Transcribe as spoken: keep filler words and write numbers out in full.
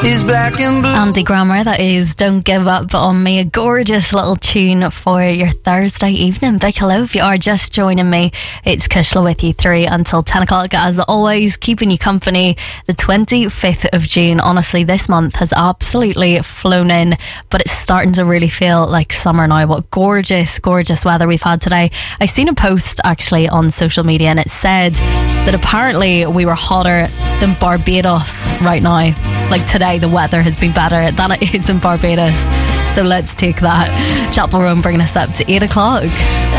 is black and blue. Andy Grammer, that is Don't Give Up On Me. A gorgeous little tune for your Thursday evening. Big hello if you are just joining me. It's Kushla with you through until ten o'clock. As always, keeping you company. The twenty-fifth of June. Honestly, this month has absolutely flown in, but it's starting to really feel like summer now. What gorgeous, gorgeous weather we've had today. I seen a post actually on social media and it said that apparently we were hotter than Barbados right now. Like today, the weather has been better than it is in Barbados. So let's take that. Chapel Roan bringing us up to eight o'clock.